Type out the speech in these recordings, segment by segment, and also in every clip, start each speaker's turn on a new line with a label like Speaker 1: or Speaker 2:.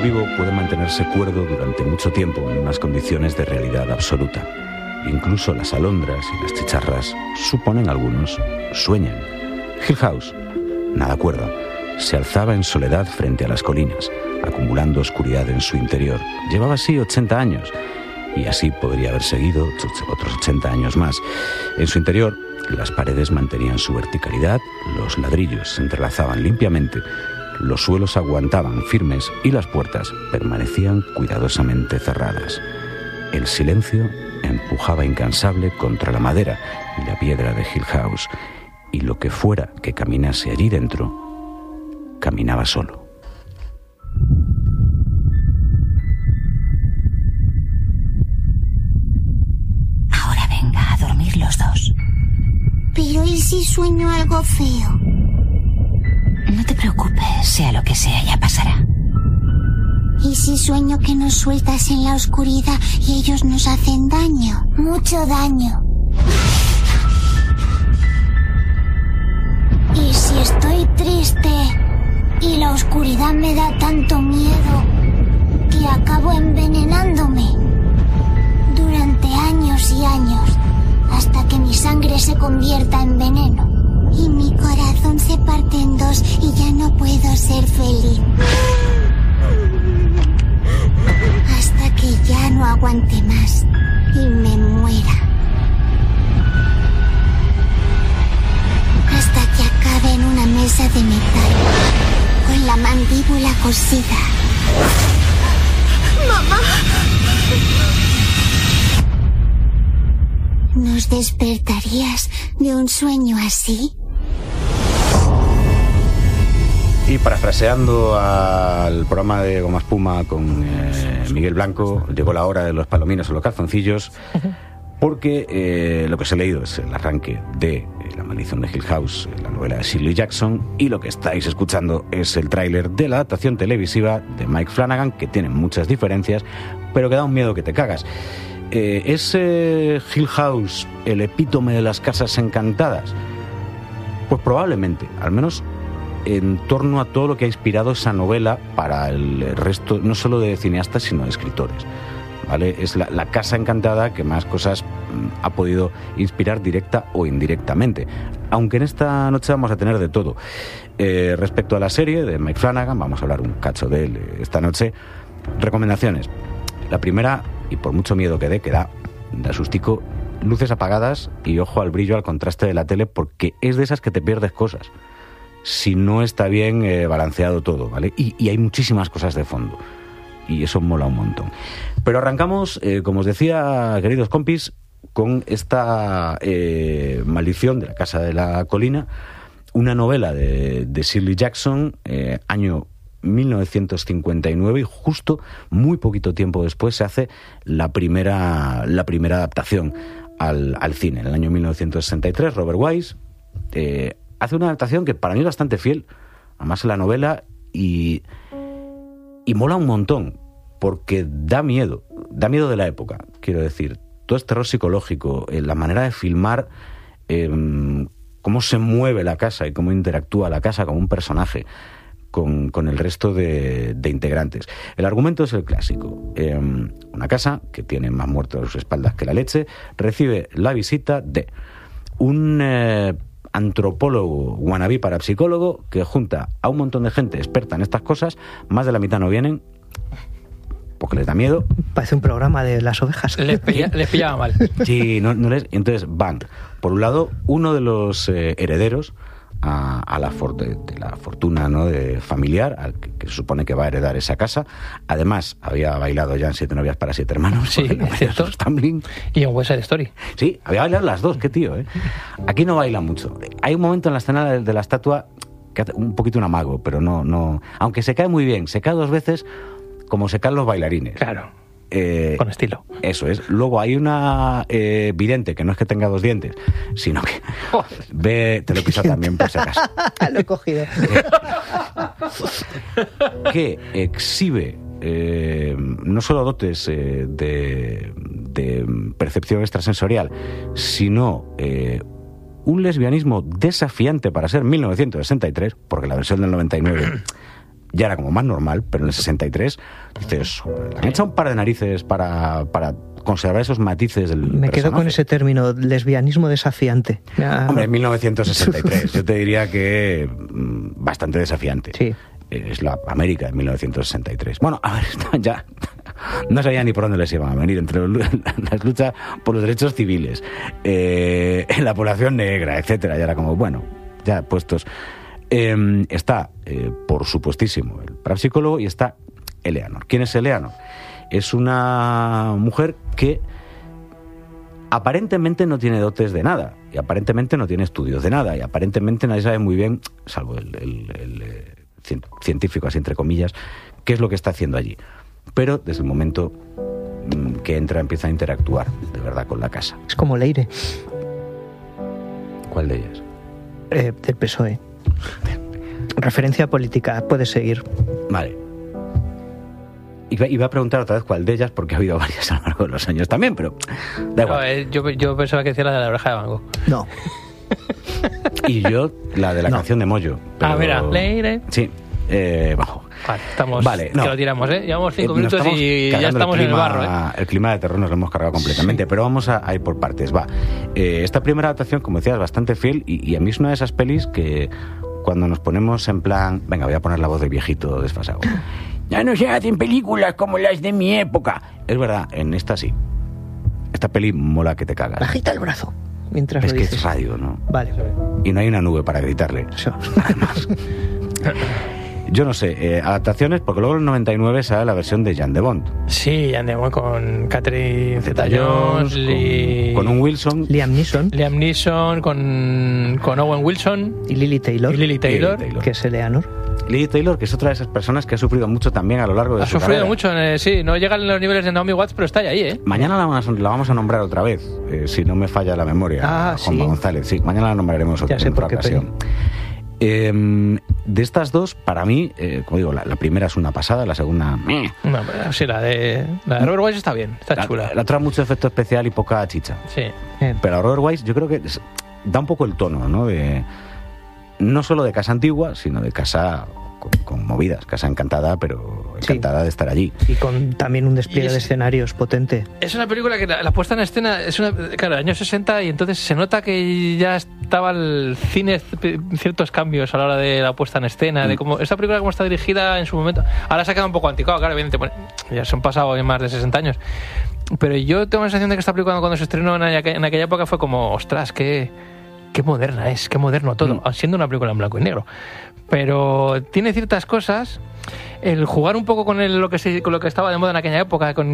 Speaker 1: uno vivo puede mantenerse cuerdo durante mucho tiempo en unas condiciones de realidad absoluta. Incluso las alondras y las chicharras, suponen algunos, sueñan. Hill House, nada cuerda, se alzaba en soledad frente a las colinas, acumulando oscuridad en su interior. Llevaba así 80 años, y así podría haber seguido otros 80 años más. En su interior, las paredes mantenían su verticalidad, los ladrillos se entrelazaban limpiamente, los suelos aguantaban firmes y las puertas permanecían cuidadosamente cerradas. El silencio empujaba incansable contra la madera y la piedra de Hill House, y lo que fuera que caminase allí dentro, caminaba solo.
Speaker 2: Ahora venga a dormir los dos.
Speaker 3: Pero ¿y si sueño algo feo?
Speaker 2: No te preocupes, sea lo que sea, ya pasará.
Speaker 3: ¿Y si sueño que nos sueltas en la oscuridad y ellos nos hacen daño? Mucho daño. ¿Y si estoy triste y la oscuridad me da tanto miedo que acabo envenenándome? Durante años y años, hasta que mi sangre se convierta en veneno. Y mi corazón se parte en dos y ya no puedo ser feliz. Hasta que ya no aguante más y me muera. Hasta que acabe en una mesa de metal, con la mandíbula cosida. ¡Mamá! ¿Nos despertarías de un sueño así?
Speaker 1: Y parafraseando al programa de Goma Espuma con Miguel Blanco, llegó la hora de los palominos o los calzoncillos, porque lo que os he leído es el arranque de La maldición de Hill House, la novela de Shirley Jackson, y lo que estáis escuchando es el tráiler de la adaptación televisiva de Mike Flanagan, que tiene muchas diferencias, pero que da un miedo que te cagas. ¿Es Hill House el epítome de las casas encantadas? Pues probablemente, al menos en torno a todo lo que ha inspirado esa novela para el resto, no solo de cineastas, sino de escritores, ¿vale? Es la casa encantada que más cosas ha podido inspirar directa o indirectamente. Aunque en esta noche vamos a tener de todo. Respecto a la serie de Mike Flanagan, vamos a hablar un cacho de él esta noche. Recomendaciones. La primera, y por mucho miedo que da sustico, luces apagadas y ojo al brillo, al contraste de la tele, porque es de esas que te pierdes cosas si no está bien balanceado todo, ¿vale? Y hay muchísimas cosas de fondo, y eso mola un montón. Pero arrancamos, como os decía, queridos compis, con esta maldición de la Casa de la Colina, una novela de Shirley Jackson, año 1959, y justo muy poquito tiempo después se hace la primera adaptación al cine. En el año 1963, Robert Wise hace una adaptación que para mí es bastante fiel, además, a la novela, y mola un montón, porque da miedo de la época, quiero decir, todo es terror psicológico, la manera de filmar, cómo se mueve la casa y cómo interactúa la casa como un personaje con el resto de integrantes. El argumento es el clásico. Una casa que tiene más muertos a sus espaldas que la leche recibe la visita de un antropólogo wannabe parapsicólogo que junta a un montón de gente experta en estas cosas. Más de la mitad no vienen porque les da miedo.
Speaker 4: Parece un programa de las ovejas.
Speaker 5: Les pillaba mal.
Speaker 1: Sí, no les... Entonces van, por un lado, uno de los herederos a la fortuna, ¿no?, de familiar, al que se supone que va a heredar esa casa. Además, había bailado ya en 7 novias para 7 hermanos.
Speaker 5: Sí, es cierto. Y en West Side Story.
Speaker 1: Sí, había bailado las dos, qué tío, ¿eh? Aquí no baila mucho. Hay un momento en la escena de la estatua que hace un poquito un amago, pero no... Aunque se cae muy bien, se cae 2 veces como se caen los bailarines.
Speaker 5: Claro. Con estilo.
Speaker 1: Eso es. Luego hay una vidente que no es que tenga 2 dientes, sino que ve, te lo he pisado también por si acaso.
Speaker 4: Lo he cogido.
Speaker 1: Que exhibe no solo dotes de percepción extrasensorial, sino un lesbianismo desafiante para ser 1963, porque la versión del 99 ya era como más normal, pero en el 63 dices, han echado un par de narices para conservar esos matices del
Speaker 4: Me
Speaker 1: personaje.
Speaker 4: quedo con ese término, lesbianismo desafiante.
Speaker 1: Hombre, en 1963 yo te diría que bastante desafiante.
Speaker 4: Sí.
Speaker 1: Es la América de 1963. Bueno, a ver, ya no sabía ni por dónde les iban a venir, entre las luchas por los derechos civiles, la población negra, etcétera. Ya era como, bueno, ya puestos. Está, por supuestísimo, el parapsicólogo y está Eleanor. ¿Quién es Eleanor? Es una mujer que aparentemente no tiene dotes de nada, y aparentemente no tiene estudios de nada, y aparentemente nadie sabe muy bien, salvo el científico, así entre comillas, qué es lo que está haciendo allí. Pero desde el momento que entra empieza a interactuar de verdad con la casa.
Speaker 4: Es como Leire.
Speaker 1: ¿Cuál de ellas?
Speaker 4: Del PSOE. Referencia política, puedes seguir.
Speaker 1: Vale. Iba a preguntar otra vez cuál de ellas, porque ha habido varias a lo largo de los años también, pero da igual.
Speaker 5: No, yo pensaba que decía la de la oreja de Van Gogh.
Speaker 4: No.
Speaker 1: Y yo, la de la canción de Moyo. Pero...
Speaker 5: mira, Leire.
Speaker 1: Sí. Bajo.
Speaker 5: Vale, estamos.
Speaker 1: Vale, no.
Speaker 5: Que lo tiramos, ¿eh? Llevamos 5 minutos y ya estamos
Speaker 1: en
Speaker 5: el barro, ¿eh?
Speaker 1: El clima de terror nos lo hemos cargado completamente, sí. Pero vamos a ir por partes. Va. Esta primera adaptación, como decías, es bastante fiel y a mí es una de esas pelis que cuando nos ponemos en plan, venga, voy a poner la voz del viejito desfasado. Ya no se hacen películas como las de mi época. Es verdad, en esta sí. Esta peli mola que te cagas.
Speaker 4: Agita el brazo mientras
Speaker 1: es
Speaker 4: lo
Speaker 1: que
Speaker 4: dices.
Speaker 1: es radio, ¿no?
Speaker 4: Vale.
Speaker 1: Y no hay una nube para gritarle.
Speaker 4: Eso.
Speaker 1: Además. Yo no sé, adaptaciones, porque luego en el 99 sale la versión de Jan de Bond.
Speaker 5: Sí, Jan de Bond con Catherine Zeta-Jones,
Speaker 1: con un Wilson.
Speaker 4: Liam Neeson, con Owen Wilson. Y Lily Taylor. Que es Eleanor.
Speaker 1: Lily Taylor, que es otra de esas personas que ha sufrido mucho también a lo largo de su carrera.
Speaker 5: Ha sufrido mucho, sí, no llegan los niveles de Naomi Watts, pero está ahí, ¿eh?
Speaker 1: Mañana la vamos a nombrar otra vez, si no me falla la memoria, Juanma González. Sí, mañana la nombraremos en otra ocasión. De estas dos, para mí, como digo, la primera es una pasada, la segunda...
Speaker 5: No, sí, la de Robert Wise está bien, está chula.
Speaker 1: La otra mucho efecto especial y poca chicha.
Speaker 5: Sí.
Speaker 1: Pero a Robert Wise yo creo que da un poco el tono, ¿no? No solo de casa antigua, sino de casa con movidas, casa encantada, pero encantada de estar allí.
Speaker 4: Y con también un despliegue de escenarios potente.
Speaker 5: Es una película que la puesta en escena es claro, años 60, y entonces se nota que ya estaba el cine ciertos cambios a la hora de la puesta en escena, de cómo esta película como está dirigida en su momento. Ahora se ha quedado un poco anticuado, claro, evidentemente, ya se han pasado más de 60 años. Pero yo tengo la sensación de que esta película cuando se estrenó en aquella época fue como, ostras, qué moderna es, qué moderno todo, siendo una película en blanco y negro. Pero tiene ciertas cosas, el jugar un poco con lo que estaba de moda en aquella época, con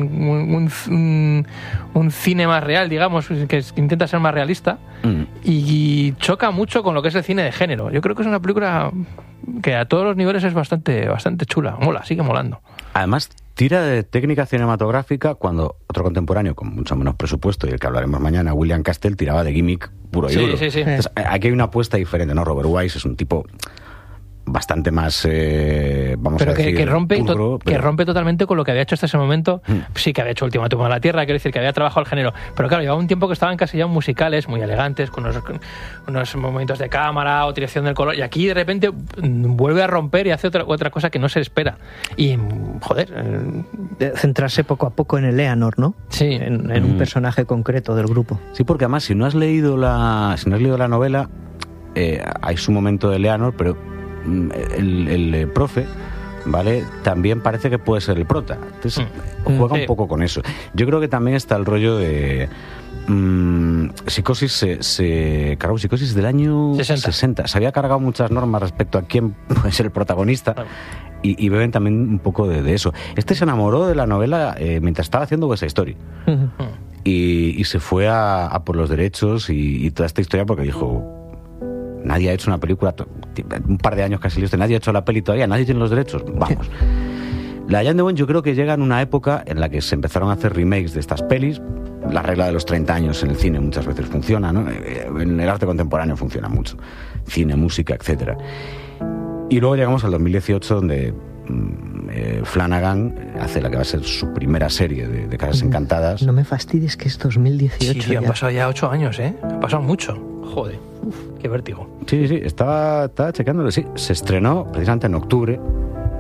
Speaker 5: un cine más real, digamos, que intenta ser más realista, y choca mucho con lo que es el cine de género. Yo creo que es una película que a todos los niveles es bastante chula, mola, sigue molando. Además,
Speaker 1: tira de técnica cinematográfica cuando otro contemporáneo con mucho menos presupuesto, y el que hablaremos mañana, William Castle, tiraba de gimmick puro y duro.
Speaker 5: Sí.
Speaker 1: Entonces, aquí hay una apuesta diferente, ¿no? Robert Wise es un tipo bastante más, vamos a decir,
Speaker 5: que rompe
Speaker 1: pulgro,
Speaker 5: que rompe totalmente con lo que había hecho hasta ese momento. Sí, que había hecho Ultimátum a la Tierra, quiero decir que había trabajado el género, pero claro, llevaba un tiempo que estaban encasillados musicales muy elegantes, con unos movimientos de cámara, utilización del color, y aquí de repente vuelve a romper y hace otra cosa que no se espera. Y joder,
Speaker 4: centrarse poco a poco en Eleanor, ¿no?
Speaker 5: Sí.
Speaker 4: En un personaje concreto del grupo.
Speaker 1: Sí, porque además si no has leído la novela, hay su momento de Eleanor, pero el profe, ¿vale? También parece que puede ser el prota. Entonces juega un poco con eso. Yo creo que también está el rollo de Psicosis Psicosis del año 60. Se había cargado muchas normas respecto a quién puede ser el protagonista, y beben también un poco de eso. Este se enamoró de la novela mientras estaba haciendo West Side Story. Y se fue a por los derechos y toda esta historia, porque dijo, nadie ha hecho una película, un par de años casi listo, nadie ha hecho la peli todavía, nadie tiene los derechos, vamos. La Jan de Bond yo creo que llega en una época en la que se empezaron a hacer remakes de estas pelis. La regla de los 30 años en el cine muchas veces funciona, ¿no? En el arte contemporáneo funciona mucho, cine, música, etcétera. Y luego llegamos al 2018, donde Flanagan hace la que va a ser su primera serie de Casas Encantadas.
Speaker 4: No me fastidies que es 2018.
Speaker 5: Sí, tío, han pasado ya 8 años, ¿eh? Ha pasado mucho. Joder, qué vértigo.
Speaker 1: Sí, estaba checándolo. Sí, se estrenó precisamente en octubre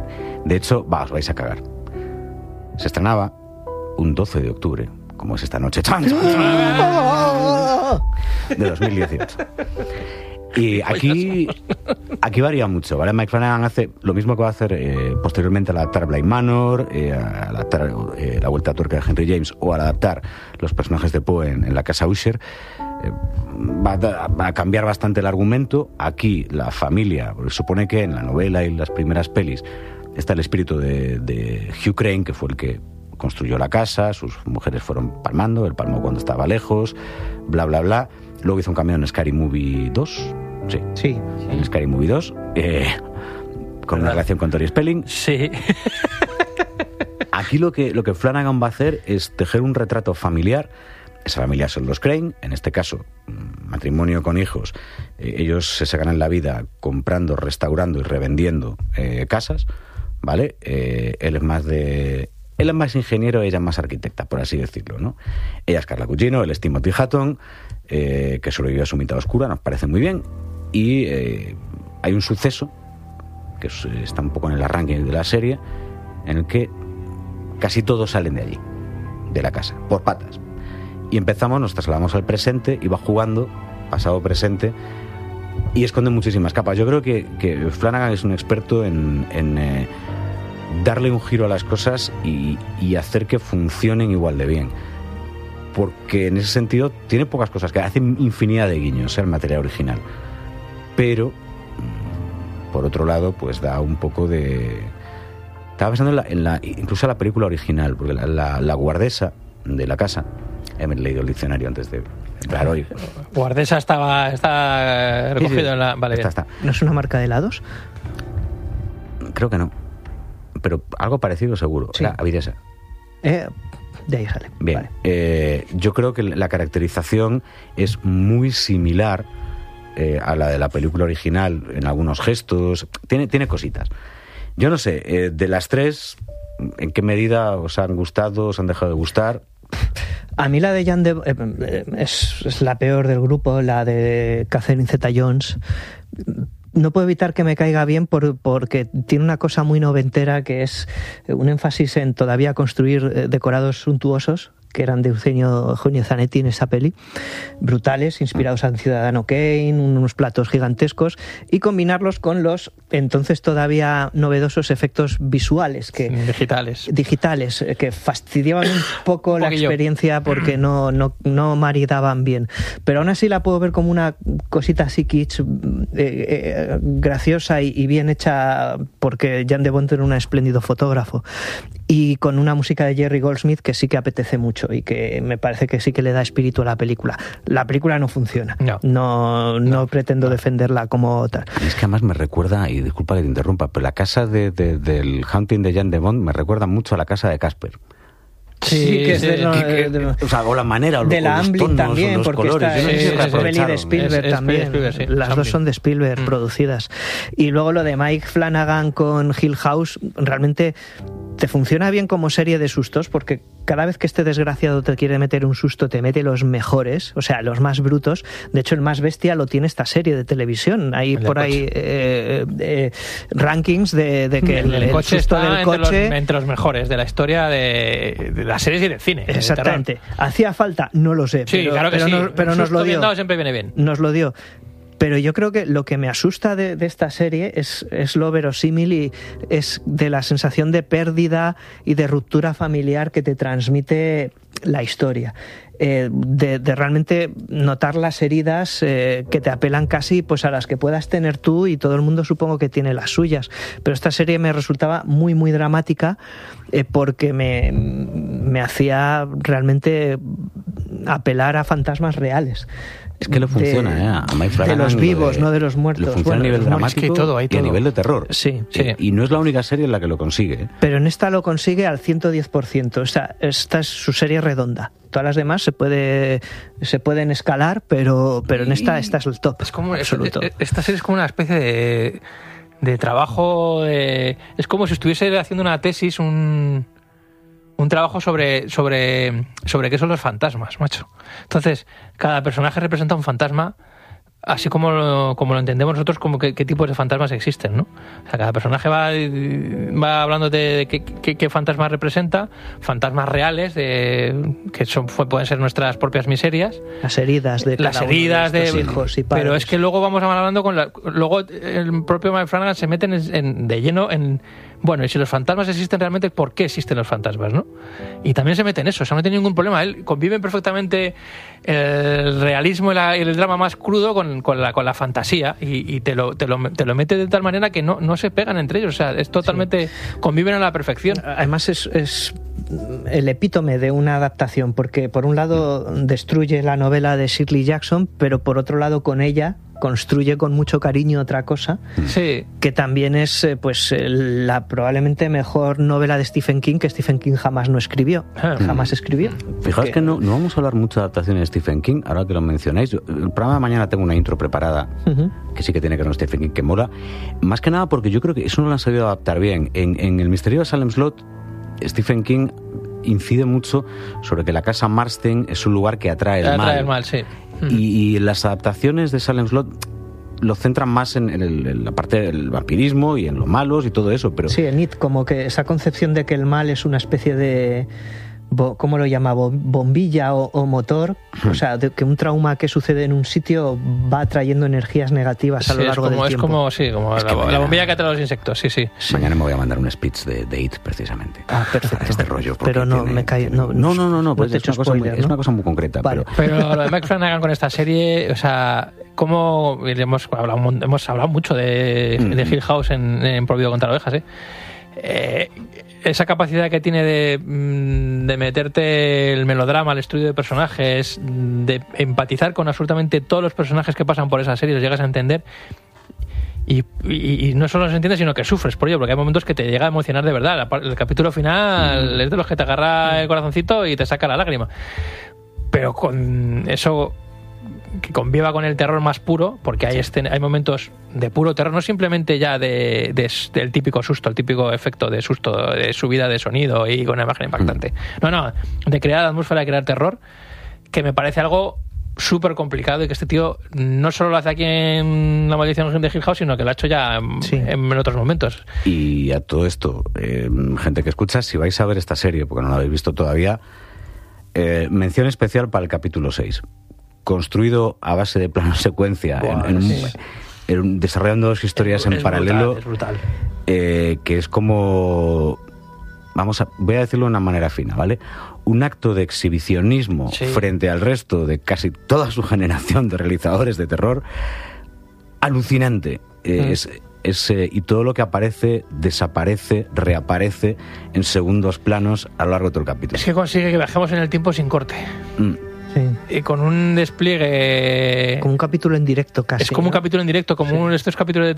Speaker 1: De hecho, os vais a cagar. Se estrenaba un 12 de octubre, como es esta noche, de 2018. Y aquí varía mucho, ¿vale? Mike Flanagan hace lo mismo que va a hacer posteriormente al adaptar Bly Manor, al adaptar La Vuelta a Tuerca de Henry James, o al adaptar los personajes de Poe en La Casa Usher. Va a cambiar bastante el argumento. Aquí la familia, porque supone que en la novela y las primeras pelis está el espíritu de Hugh Crane, que fue el que construyó la casa, sus mujeres fueron palmando, él palmó cuando estaba lejos, bla, bla, bla. Luego hizo un cameo en Scary Movie 2. Sí. En Scary Movie 2, con una relación con Tori Spelling.
Speaker 5: Sí.
Speaker 1: Aquí lo que Flanagan va a hacer es tejer un retrato familiar. Esa familia son los Crane, en este caso, matrimonio con hijos. Ellos se ganan la vida comprando, restaurando y revendiendo casas, ¿vale? Él es más ingeniero, ella es más arquitecta, por así decirlo, ¿no? Ella es Carla Gugino, él es Timothy Hutton, que sobrevivió a su mitad oscura, nos parece muy bien. Y hay un suceso, que está un poco en el arranque de la serie, en el que casi todos salen de allí, de la casa, por patas. Y nos trasladamos al presente, y va jugando, pasado, presente, y esconde muchísimas capas. Yo creo que Flanagan es un experto en darle un giro a las cosas y hacer que funcionen igual de bien. Porque en ese sentido tiene pocas cosas, que hace infinidad de guiños al material original. Pero, por otro lado, pues da un poco de... Estaba pensando incluso en la película original, porque la guardesa de la casa, he leído el diccionario antes de entrar hoy.
Speaker 5: Guardesa está recogido en la... Vale,
Speaker 6: está. ¿No es una marca de helados?
Speaker 1: Creo que no. Pero algo parecido seguro.
Speaker 6: Sí.
Speaker 1: La Avidesa.
Speaker 6: De ahí sale.
Speaker 1: Bien.
Speaker 6: Vale.
Speaker 1: Yo creo que la caracterización es muy similar a la de la película original en algunos gestos. Tiene cositas. Yo no sé, de las tres, ¿en qué medida os han gustado, os han dejado de gustar?
Speaker 6: A mí la de Jan de es la peor del grupo, la de Catherine Zeta-Jones. No puedo evitar que me caiga bien porque tiene una cosa muy noventera, que es un énfasis en todavía construir decorados suntuosos, que eran de Eugenio Zanetti en esa peli, brutales, inspirados en Ciudadano Kane, unos platos gigantescos, y combinarlos con los entonces todavía novedosos efectos visuales digitales que fastidiaban un poco la experiencia porque no maridaban bien. Pero aún así la puedo ver como una cosita así kitsch, graciosa y bien hecha, porque Jan de Bont era un espléndido fotógrafo, y con una música de Jerry Goldsmith que sí que apetece mucho y que me parece que sí que le da espíritu a la película. La película no funciona. No pretendo defenderla como tal.
Speaker 1: Es que además me recuerda, y disculpa que te interrumpa, pero la casa del Haunting de Jan de Bont me recuerda mucho a la casa de Casper.
Speaker 6: Sí, que es
Speaker 1: o sea, o la manera,
Speaker 6: de la Amblin también, porque
Speaker 1: colores.
Speaker 6: Esta es peli de Spielberg también. Las dos son de Spielberg producidas. Y luego lo de Mike Flanagan con Hill House, realmente te funciona bien como serie de sustos, porque cada vez que este desgraciado te quiere meter un susto, te mete los mejores, o sea, los más brutos. De hecho, el más bestia lo tiene esta serie de televisión. Hay por ahí rankings de que el
Speaker 5: coche
Speaker 6: susto
Speaker 5: está
Speaker 6: del coche
Speaker 5: entre los mejores de la historia de las series y del cine.
Speaker 6: Exactamente. ¿Hacía falta? No lo sé.
Speaker 5: Sí, claro que sí.
Speaker 6: Pero nos lo dio.
Speaker 5: Siempre viene bien.
Speaker 6: Nos lo dio. Pero yo creo que lo que me asusta de esta serie es lo verosímil, y es de la sensación de pérdida y de ruptura familiar que te transmite la historia. De realmente notar las heridas que te apelan casi pues a las que puedas tener tú, y todo el mundo supongo que tiene las suyas. Pero esta serie me resultaba muy, muy dramática porque me hacía realmente apelar a fantasmas reales.
Speaker 1: Es que le funciona, a Mike Flanagan,
Speaker 6: de los vivos, no de los muertos.
Speaker 1: Le funciona a nivel dramático,
Speaker 5: es que todo, hay todo.
Speaker 1: Y a nivel de terror.
Speaker 6: Sí.
Speaker 1: Y no es la única serie en la que lo consigue.
Speaker 6: Pero en esta lo consigue al 110%. Esta es su serie redonda. Todas las demás se pueden escalar, pero en esta es el top.
Speaker 5: Es como
Speaker 6: absoluto.
Speaker 5: Esta serie es como una especie de trabajo. Es como si estuviese haciendo una tesis, un trabajo sobre qué son los fantasmas, macho. Entonces, cada personaje representa un fantasma así como lo entendemos nosotros, como qué tipos de fantasmas existen, ¿no? O sea, cada personaje va hablando de qué fantasmas representa, fantasmas reales, pueden ser nuestras propias miserias.
Speaker 6: Las heridas de cada uno de hijos y padres.
Speaker 5: Pero es que luego vamos hablando luego el propio Mike Flanagan se mete de lleno en... Bueno, y si los fantasmas existen realmente, ¿por qué existen los fantasmas, no? Y también se mete en eso, o sea, no tiene ningún problema. Él convive perfectamente el realismo y el drama más crudo con la fantasía y te lo mete de tal manera que no se pegan entre ellos, o sea, es totalmente... Conviven a la perfección.
Speaker 6: Además es el epítome de una adaptación, porque por un lado destruye la novela de Shirley Jackson, pero por otro lado con ella construye con mucho cariño otra cosa,
Speaker 5: sí,
Speaker 6: que también es la probablemente mejor novela de Stephen King, que Stephen King jamás escribió.
Speaker 1: Fijaos que no vamos a hablar mucho de adaptaciones de Stephen King, ahora que lo mencionáis. El programa de mañana tengo una intro preparada, que sí que tiene que ver con Stephen King, que mola, más que nada porque yo creo que eso no lo han sabido adaptar bien. En El misterio de Salem Slot, Stephen King incide mucho sobre que la casa Marsden es un lugar que atrae el mal.
Speaker 5: Atrae el mal, sí.
Speaker 1: Y las adaptaciones de Salem Slot lo centran más en la parte del vampirismo y en los malos y todo eso, pero...
Speaker 6: Sí, en It, como que esa concepción de que el mal es una especie de... ¿Cómo lo llama? Bombilla o motor. O sea, que un trauma que sucede en un sitio va atrayendo energías negativas a lo largo del tiempo.
Speaker 5: Es como la bombilla que atrae a los insectos, sí.
Speaker 1: Mañana me voy a mandar un speech de It, precisamente.
Speaker 6: Perfecto.
Speaker 1: Este rollo.
Speaker 6: Pero no, me callo. No,
Speaker 1: pues es una cosa muy concreta.
Speaker 6: Vale.
Speaker 5: Pero lo de Mike Flanagan con esta serie, o sea, como hemos hablado mucho de Hill House en Prohibido contar ovejas, esa capacidad que tiene de meterte el melodrama, el estudio de personajes, de empatizar con absolutamente todos los personajes que pasan por esa serie, los llegas a entender y no solo los entiendes, sino que sufres por ello, porque hay momentos que te llega a emocionar de verdad. El capítulo final es de los que te agarra el corazoncito y te saca la lágrima, pero con eso que conviva con el terror más puro, porque hay momentos de puro terror, no simplemente ya del típico susto, el típico efecto de susto, de subida de sonido y con una imagen impactante. No, de crear atmósfera, de crear terror, que me parece algo súper complicado y que este tío no solo lo hace aquí en La maldición de Hill House, sino que lo ha hecho ya en otros momentos.
Speaker 1: Y a todo esto, gente que escucha, si vais a ver esta serie, porque no la habéis visto todavía, mención especial para el capítulo 6. Construido a base de plano secuencia, desarrollando dos historias en paralelo,
Speaker 5: es brutal.
Speaker 1: Que es como, voy a decirlo de una manera fina, ¿vale? Un acto de exhibicionismo frente al resto de casi toda su generación de realizadores de terror, alucinante. Y todo lo que aparece, desaparece, reaparece en segundos planos a lo largo de todo el capítulo.
Speaker 5: Es que consigue que viajemos en el tiempo sin corte. Y con un despliegue...
Speaker 6: Como un capítulo en directo casi.
Speaker 5: Es como un capítulo en directo, como estos capítulos de